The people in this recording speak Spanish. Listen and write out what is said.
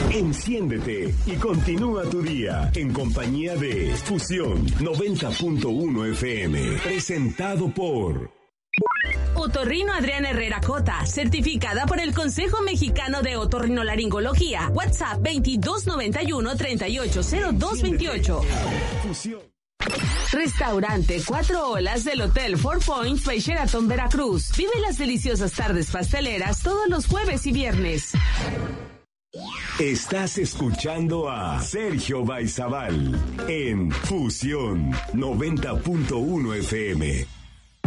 Enciéndete y continúa tu día en compañía de Fusión 90.1 FM. Presentado por Otorrino Adriana Herrera Cota, certificada por el Consejo Mexicano de Otorrinolaringología. WhatsApp 2291-380228. Fusión. Restaurante Cuatro Olas del Hotel Four Points by Sheraton Veracruz. Vive las deliciosas tardes pasteleras todos los jueves y viernes. Estás escuchando a Sergio Baizabal en Fusión 90.1 FM.